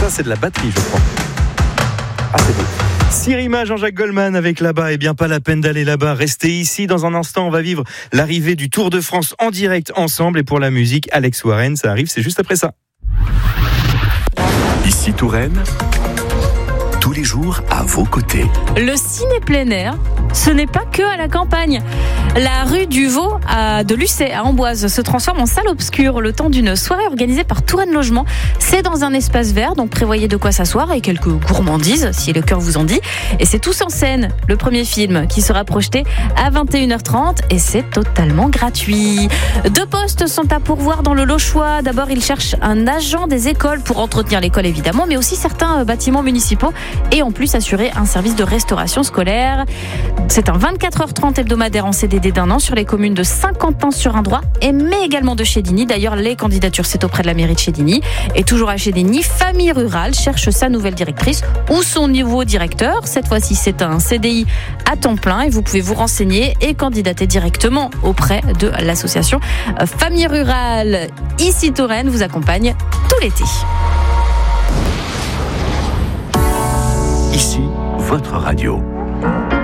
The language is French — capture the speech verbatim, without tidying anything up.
Ça, c'est de la batterie, je crois. Ah, c'est beau. Sirima, Jean-Jacques Goldman avec là-bas. Eh bien, pas la peine d'aller là-bas. Restez ici. Dans un instant, on va vivre l'arrivée du Tour de France en direct ensemble. Et pour la musique, Alex Warren, ça arrive, c'est juste après ça. Ici Touraine, tous les jours à vos côtés. Le ciné plein air, ce n'est pas que à la campagne. La rue du Vau à de Lucé à Amboise se transforme en salle obscure le temps d'une soirée organisée par Touraine Logement. C'est dans un espace vert, donc prévoyez de quoi s'asseoir et quelques gourmandises si le cœur vous en dit. Et c'est Tous en scène, le premier film qui sera projeté à vingt et une heures trente et c'est totalement gratuit. Deux postes sont à pourvoir dans le Lochois. D'abord, ils cherchent un agent des écoles pour entretenir l'école évidemment, mais aussi certains bâtiments municipaux et en plus assurer un service de restauration scolaire. C'est un vingt-quatre heures trente hebdomadaire en C D D d'un an sur les communes de Saint-Quentin-sur-Indrois et mais également de Chédigny. D'ailleurs, les candidatures, c'est auprès de la mairie de Chédigny. Et toujours à Chédigny, Famille Rurale cherche sa nouvelle directrice ou son nouveau directeur. Cette fois-ci, c'est un C D I à temps plein et vous pouvez vous renseigner et candidater directement auprès de l'association Famille Rurale. Ici Touraine vous accompagne tout l'été. Ici, votre radio.